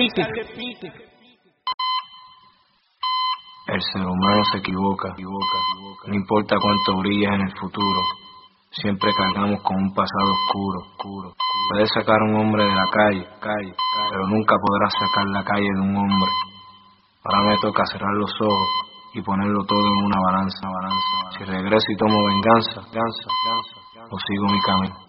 El ser humano se equivoca. No importa cuánto brilles en el futuro, siempre cargamos con un pasado oscuro. Puedes sacar a un hombre de la calle, pero nunca podrás sacar la calle de un hombre. Ahora me toca cerrar los ojos y ponerlo todo en una balanza. Si regreso y tomo venganza, o sigo mi camino.